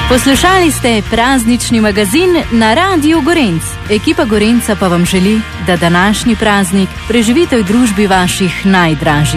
Poslušali ste praznični magazin na Radiu Gorenc. Ekipa Gorenca pa vam želi, da današnji praznik preživite v družbi vaših najdražjih.